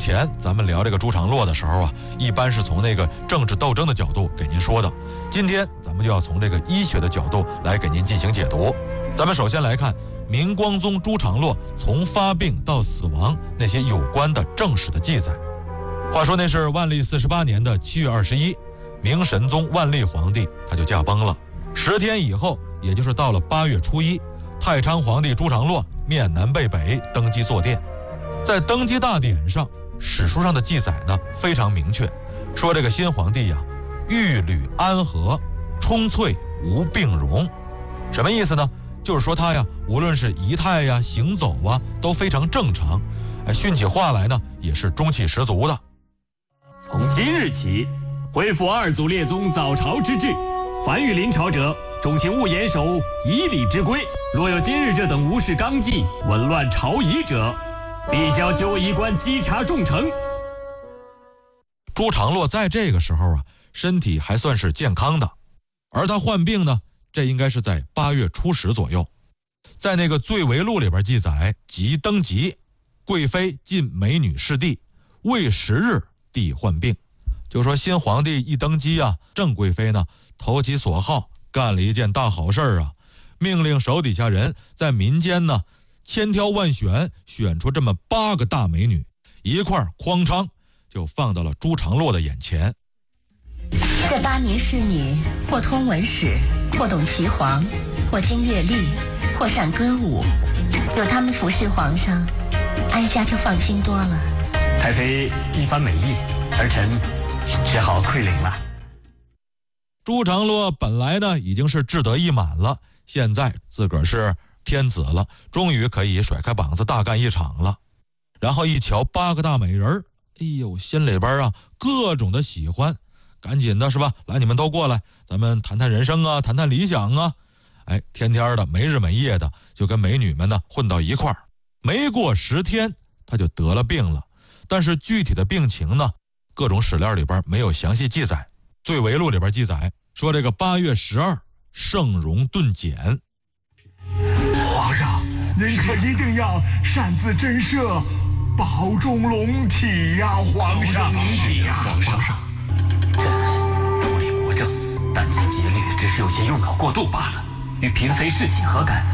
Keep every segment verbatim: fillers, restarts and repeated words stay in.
前咱们聊这个朱常洛的时候啊，一般是从那个政治斗争的角度给您说的。今天咱们就要从这个医学的角度来给您进行解读。咱们首先来看明光宗朱常洛从发病到死亡那些有关的正史的记载。话说那是万历四十八年的七月二十一，明神宗万历皇帝他就驾崩了。十天以后，也就是到了八月初一，太昌皇帝朱常洛面南背北登基坐殿。在登基大典上，史书上的记载呢非常明确，说这个新皇帝呀，玉履安和，充翠无病容。什么意思呢？就是说他呀，无论是仪态呀、行走啊，都非常正常，哎，训起话来呢，也是中气十足的。 从今日起，恢复二祖列宗早朝之制，凡遇临朝者，众卿勿严守以礼之规。若有今日这等无视纲纪、紊乱朝仪者，必交纠仪官稽查重惩。 朱常洛在这个时候啊，身体还算是健康的，而他患病呢，这应该是在八月初十左右。在那个《醉为录》里边记载，即登基，贵妃进美女侍帝，未十日，帝患病。就说新皇帝一登基啊，郑贵妃呢投其所好，干了一件大好事啊，命令手底下人在民间呢千挑万选，选出这么八个大美女，一块哐当就放到了朱常洛的眼前。 这八名侍女，或通文史，或懂岐黄，或经乐律，或善歌舞，有他们服侍皇上，哀家就放心多了。 太妃一番美意，儿臣只好馈领了。 朱常洛本来呢已经是志得意满了，现在自个儿是天子了，终于可以甩开膀子大干一场了。然后一瞧八个大美人，哎呦，心里边啊各种的喜欢，赶紧的是吧？来，你们都过来，咱们谈谈人生啊，谈谈理想啊。哎，天天的没日没夜的就跟美女们呢混到一块儿。没过十天，他就得了病了。但是具体的病情呢，各种史料里边没有详细记载。《醉为录》里边记载说，这个八月十二，盛容顿减。 皇上，您可一定要擅自震慑，保重龙体呀！皇上， 体呀，皇上，朕主理国政，殚精竭虑，只是有些用脑过度罢了，与嫔妃侍寝何干？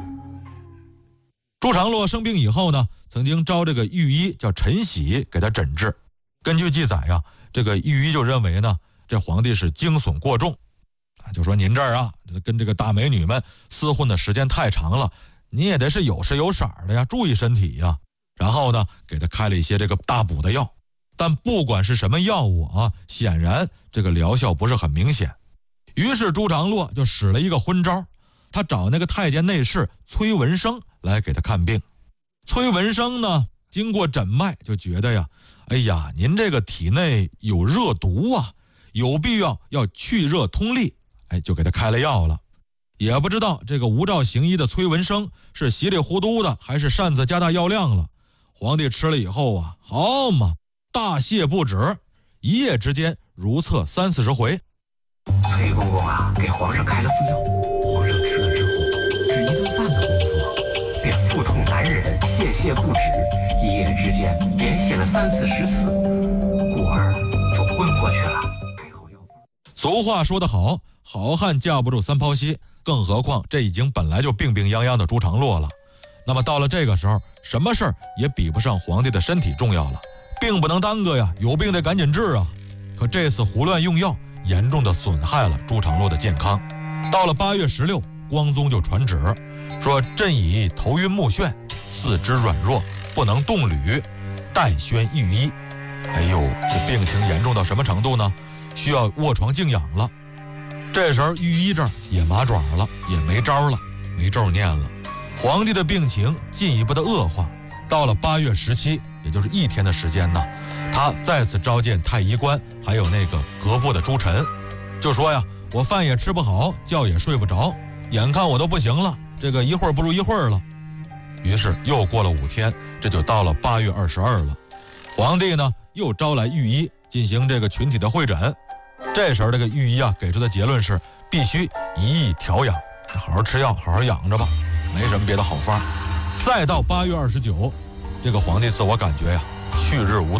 朱常洛生病以后呢，曾经招这个御医叫陈喜给他诊治。根据记载啊，这个御医就认为呢，这皇帝是精损过重，就说您这儿啊，跟这个大美女们厮混的时间太长了，你也得是有时有色的呀，注意身体呀。然后呢，给他开了一些这个大补的药，但不管是什么药物啊，显然这个疗效不是很明显。于是朱常洛就使了一个昏招，他找那个太监内侍崔文生来给他看病。崔文生呢，经过诊脉就觉得呀，哎呀，您这个体内有热毒啊，有必要要去热通利，哎，就给他开了药了。也不知道这个无照行医的崔文生是稀里糊涂的，还是擅自加大药量了。皇帝吃了以后啊，好嘛，大泻不止，一夜之间如厕三四十回。 崔公公啊，给皇上开了副药，皇上吃了之后，只一顿饭的功夫，便腹痛难忍，泻泻不止，一夜之间连泻了三四十次，故而就昏过去了。 俗话说得好，好汉架不住三泡稀，更何况这已经本来就病病殃殃的朱常洛了。那么到了这个时候，什么事儿也比不上皇帝的身体重要了，病不能耽搁呀，有病得赶紧治啊。可这次胡乱用药，严重的损害了朱常洛的健康。到了八月十六，光宗就传旨说，朕已头晕目眩，四肢软弱，不能动履，待宣御医。哎呦，这病情严重到什么程度呢？需要卧床静养了。这时候御医这儿也麻爪了，也没招了，没咒念了。皇帝的病情进一步的恶化，到了八月十七，也就是一天的时间呢，他再次召见太医官，还有那个阁部的诸臣，就说呀，我饭也吃不好，觉也睡不着，眼看我都不行了，这个一会儿不如一会儿了。于是又过了五天，这就到了八月二十二了。皇帝呢又招来御医进行这个群体的会诊。这时候这个御医啊给出的结论是，必须一意调养，好好吃药，好好养着吧，没什么别的好法。再到八月二十九，这个皇帝自我感觉呀去日无